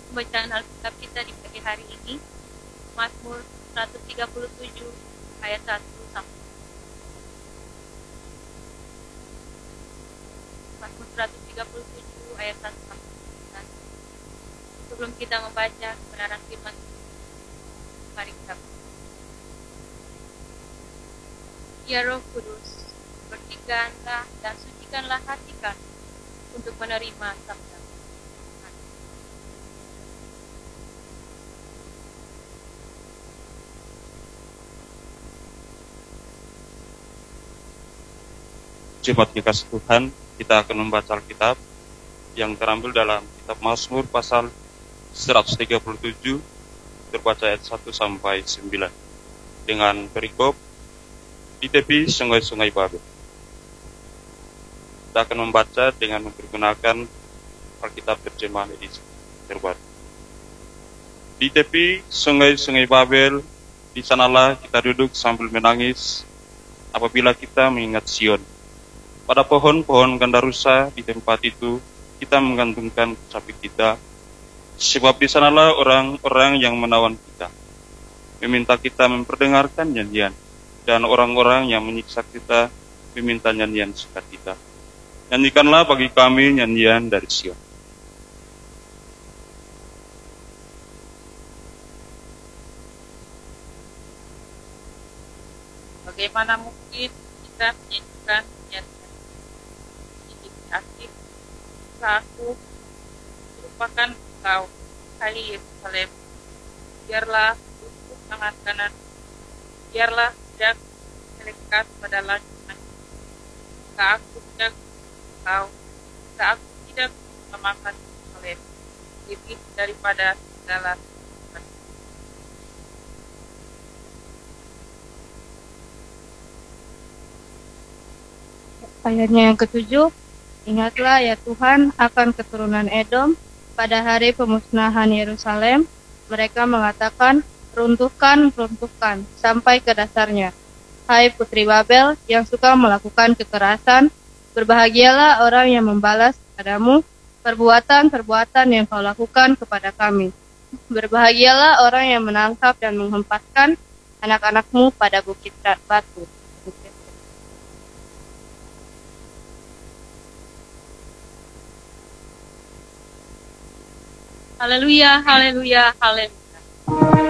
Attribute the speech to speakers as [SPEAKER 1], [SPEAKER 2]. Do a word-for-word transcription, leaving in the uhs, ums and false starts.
[SPEAKER 1] Bacaan Alkitab kita di pagi hari ini, Mazmur seratus tiga puluh tujuh ayat satu sampai Mazmur seratus tiga puluh tujuh ayat satu sampai sembilan. Sebelum kita membaca kebenaran firman, mari kita berdoa. Ya Roh Kudus, bersihkanlah dan sucikanlah hati kami untuk menerima sabda.
[SPEAKER 2] Jemaat dikasih Tuhan, kita akan membaca Alkitab yang terambil dalam kitab Mazmur pasal seratus tiga puluh tujuh, terbaca ayat satu sampai sembilan, dengan perikop di tepi sungai-sungai Babel. Kita akan membaca dengan mempergunakan Alkitab terjemahan edisi terbaru. Di tepi sungai-sungai Babel, di sanalah kita duduk sambil menangis apabila kita mengingat Sion. Pada pohon-pohon gandarusa di tempat itu, kita menggantungkan sapi kita, sebab di sanalah orang-orang yang menawan kita, meminta kita memperdengarkan nyanyian, dan orang-orang yang menyiksa kita meminta nyanyian sukacita. Nyanyikanlah bagi kami nyanyian dari Sion.
[SPEAKER 3] Bagaimana mungkin kita menyanyikan nyanyian asik aku merupakan engkau, hai Yerusalem. Biarlah untuk tangan kanan, biarlah tidak melekat pada langit. Jika aku tidak engkau, jika aku tidak memakan Yerusalem lebih daripada segala.
[SPEAKER 1] Ayatnya yang ketujuh, ingatlah ya Tuhan akan keturunan Edom pada hari pemusnahan Yerusalem. Mereka mengatakan, runtuhkan, runtuhkan, sampai ke dasarnya. Hai putri Babel yang suka melakukan kekerasan, berbahagialah orang yang membalas padamu perbuatan-perbuatan yang kau lakukan kepada kami. Berbahagialah orang yang menangkap dan menghempaskan anak-anakmu pada bukit batu. Haleluya, haleluya, haleluya.